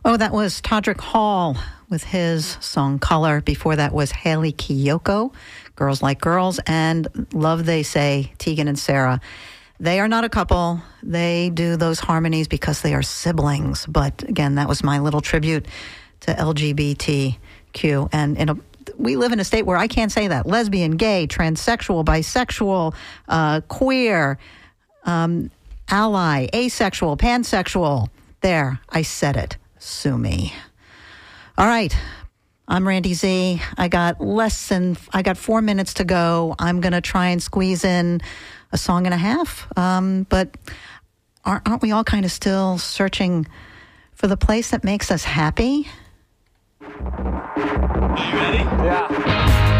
Oh, that was Todrick Hall with his song Color. Before that was Haley Kiyoko, Girls Like Girls, and Love They Say, Tegan and Sarah. They are not a couple. They do those harmonies because they are siblings. But again, that was my little tribute to LGBTQ. And we live in a state where I can't say that. Lesbian, gay, transsexual, bisexual, queer, ally, asexual, pansexual. There, I said it. Sue me. All right. I'm Randy Z. I got 4 minutes to go. I'm going to try and squeeze in a song and a half. But aren't we all kind of still searching for the place that makes us happy? Are you ready? Yeah.